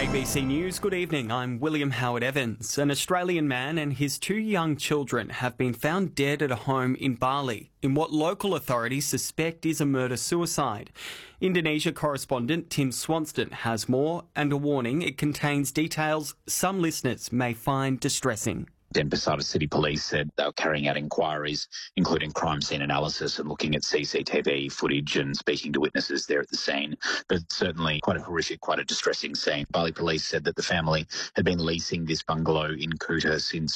ABC News, good evening. I'm William Howard Evans. An Australian man and his 2 young children have been found dead at a home in Bali in what local authorities suspect is a murder-suicide. Indonesia correspondent Tim Swanston has more and a warning it contains details some listeners may find distressing. Denpasar City Police said they were carrying out inquiries, including crime scene analysis and looking at CCTV footage and speaking to witnesses there at the scene. But certainly quite a horrific, quite a distressing scene. Bali Police said that the family had been leasing this bungalow in Kuta since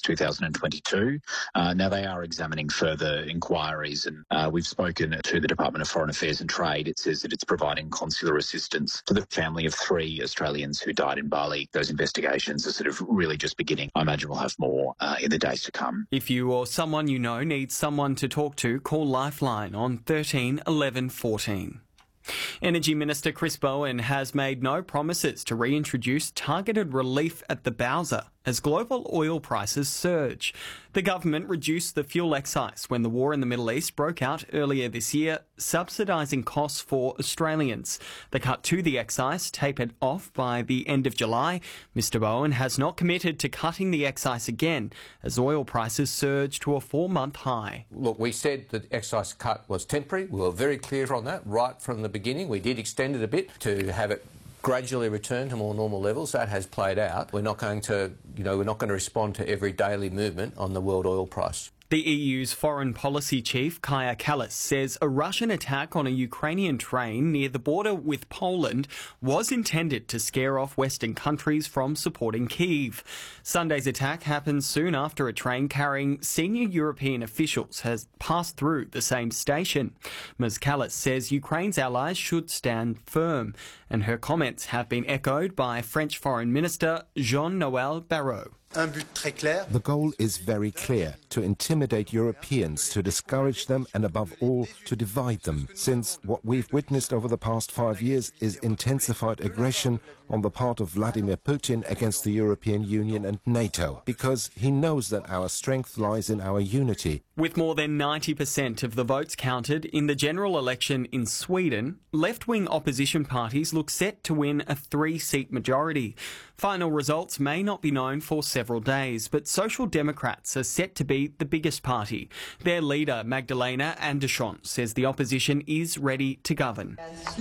2022. Now they are examining further inquiries, and we've spoken to the Department of Foreign Affairs and Trade. It says that it's providing consular assistance to the family of 3 Australians who died in Bali. Those investigations are sort of really just beginning. I imagine we'll have more in the days to come. If you or someone you know needs someone to talk to, call Lifeline on 13 11 14. Energy Minister Chris Bowen has made no promises to reintroduce targeted relief at the Bowser as global oil prices surge. The government reduced the fuel excise when the war in the Middle East broke out earlier this year, subsidising costs for Australians. The cut to the excise tapered off by the end of July. Mr Bowen has not committed to cutting the excise again as oil prices surge to a 4-month high. Look, we said that the excise cut was temporary. We were very clear on that right from the beginning. We did extend it a bit to have it gradually return to more normal levels. That has played out. We're not going to, respond to every daily movement on the world oil price. The EU's foreign policy chief, Kaja Kallas, says a Russian attack on a Ukrainian train near the border with Poland was intended to scare off Western countries from supporting Kyiv. Sunday's attack happened soon after a train carrying senior European officials has passed through the same station. Ms. Kallas says Ukraine's allies should stand firm, and her comments have been echoed by French Foreign Minister Jean-Noël Barrot. The goal is very clear: to intimidate Europeans, to discourage them and above all to divide them, since what we've witnessed over the past 5 years is intensified aggression on the part of Vladimir Putin against the European Union and NATO, because he knows that our strength lies in our unity. With more than 90% of the votes counted in the general election in Sweden, left-wing opposition parties look set to win a 3-seat majority. Final results may not be known for several days, but Social Democrats are set to be the biggest party. Their leader, Magdalena Andersson, says the opposition is ready to govern.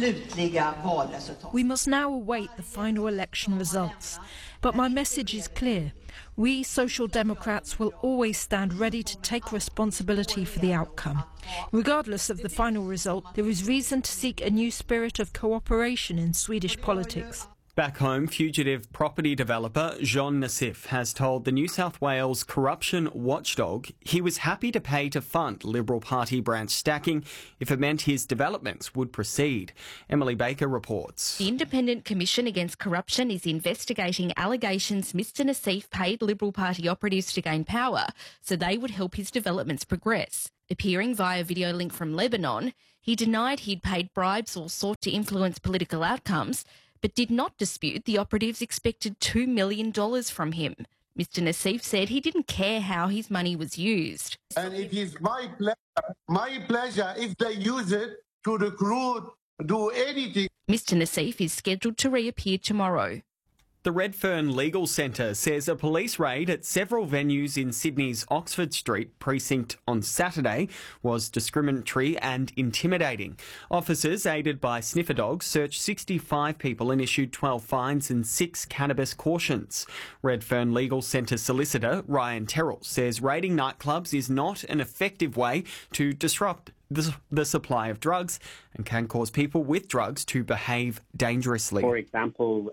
We must now await the final election results. But my message is clear. We Social Democrats will always stand ready to take responsibility for the outcome. Regardless of the final result, there is reason to seek a new spirit of cooperation in Swedish politics. Back home, fugitive property developer Jean Nassif has told the New South Wales corruption watchdog he was happy to pay to fund Liberal Party branch stacking if it meant his developments would proceed. Emily Baker reports. The Independent Commission Against Corruption is investigating allegations Mr Nassif paid Liberal Party operatives to gain power so they would help his developments progress. Appearing via video link from Lebanon, he denied he'd paid bribes or sought to influence political outcomes, but did not dispute the operatives expected $2 million from him. Mr Nassif said he didn't care how his money was used. And it is my pleasure if they use it to recruit, do anything. Mr Nassif is scheduled to reappear tomorrow. The Redfern Legal Centre says a police raid at several venues in Sydney's Oxford Street precinct on Saturday was discriminatory and intimidating. Officers, aided by sniffer dogs, searched 65 people and issued 12 fines and 6 cannabis cautions. Redfern Legal Centre solicitor Ryan Terrell says raiding nightclubs is not an effective way to disrupt the supply of drugs and can cause people with drugs to behave dangerously. For example,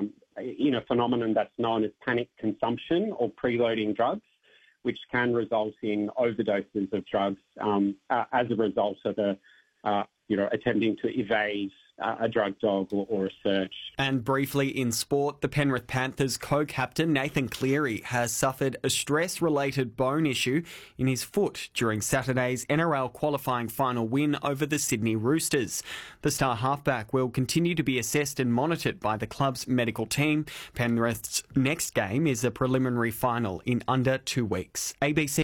a phenomenon that's known as panic consumption or preloading drugs, which can result in overdoses of drugs as a result of attempting to evade a drug dog or a search. And briefly in sport, the Penrith Panthers co-captain Nathan Cleary has suffered a stress-related bone issue in his foot during Saturday's NRL qualifying final win over the Sydney Roosters. The star halfback will continue to be assessed and monitored by the club's medical team. Penrith's next game is a preliminary final in under 2 weeks. ABC.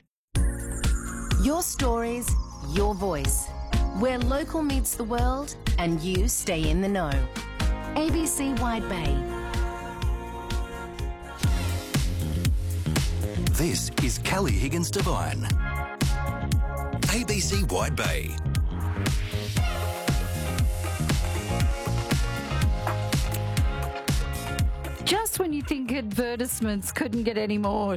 Your stories, your voice. Where local meets the world and you stay in the know. ABC Wide Bay. This is Kelly Higgins Devine. ABC Wide Bay. Just when you think advertisements couldn't get any more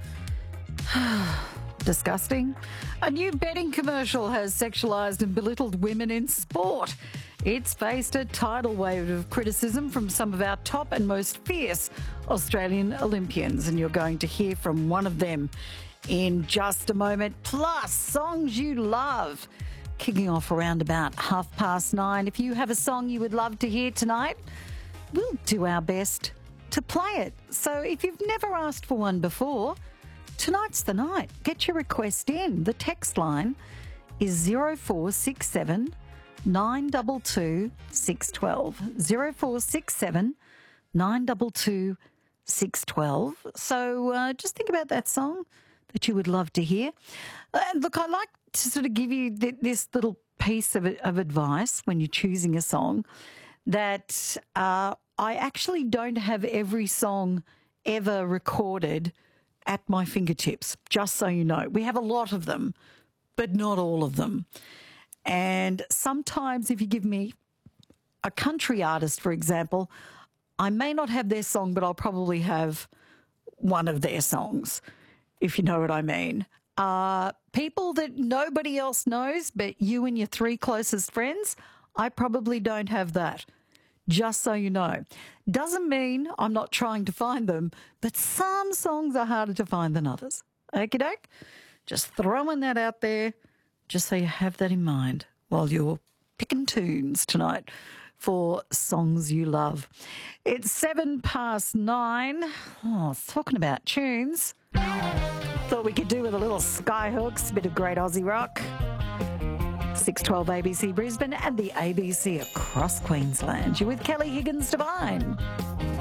disgusting, a new betting commercial has sexualised and belittled women in sport. It's faced a tidal wave of criticism from some of our top and most fierce Australian Olympians, and you're going to hear from one of them in just a moment. Plus, songs you love, kicking off around about 9:30. If you have a song you would love to hear tonight, we'll do our best to play it. So if you've never asked for one before, tonight's the night. Get your request in. The text line is 0467 922 612. 0467 922 612. So just think about that song that you would love to hear. Look, I like to sort of give you this little piece of advice when you're choosing a song, that I actually don't have every song ever recorded at my fingertips, just so you know. We have a lot of them, but not all of them. And sometimes if you give me a country artist, for example, I may not have their song, but I'll probably have one of their songs, if you know what I mean. People that nobody else knows but you and your 3 closest friends, I probably don't have that. Just so you know. Doesn't mean I'm not trying to find them, but some songs are harder to find than others. Okie doke? Just throwing that out there, just so you have that in mind while you're picking tunes tonight for songs you love. It's 9:07. Oh, talking about tunes. Thought we could do with a little Skyhooks, a bit of great Aussie rock. 612 ABC Brisbane and the ABC across Queensland. You're with Kelly Higgins Devine.